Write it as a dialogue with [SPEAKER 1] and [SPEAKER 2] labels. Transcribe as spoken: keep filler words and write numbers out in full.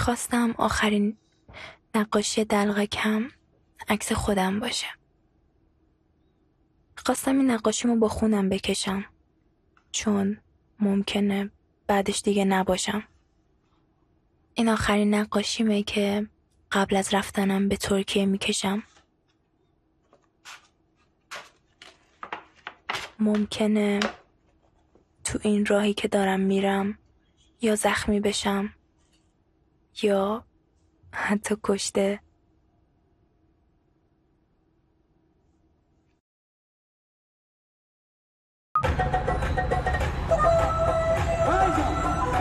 [SPEAKER 1] میخواستم آخرین نقاشی دلقکم عکس خودم باشه. خواستم این نقاشیمو با خونم بکشم، چون ممکنه بعدش دیگه نباشم. این آخرین نقاشیمه که قبل از رفتنم به ترکیه میکشم. ممکنه تو این راهی که دارم میرم یا زخمی بشم یا حتی کشته.